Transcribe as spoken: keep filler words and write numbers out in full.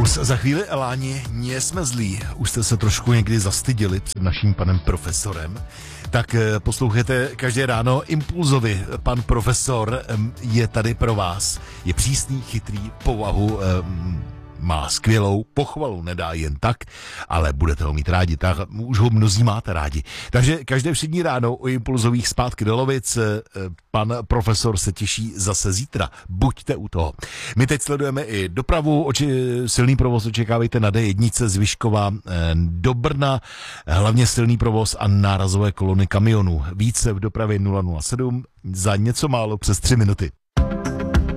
Impuls. Za chvíli Eláni, nie jsme zlí. Už jste se trošku někdy zastydili před naším panem profesorem. Tak poslouchejte každé ráno Impulzovi. Pan profesor je tady pro vás. Je přísný, chytrý, povahu, má skvělou, pochvalu nedá jen tak, ale budete ho mít rádi, tak už ho mnozí máte rádi. Takže každé všední ráno o Impulzových zpátky do Lovic. Pan profesor se těší zase zítra. Buďte u toho. My teď sledujeme i dopravu, oči, silný provoz očekávejte na D jedna z Vyškova do Brna, hlavně silný provoz a nárazové kolony kamionů. Více v dopravě nula nula sedm za něco málo přes tři minuty.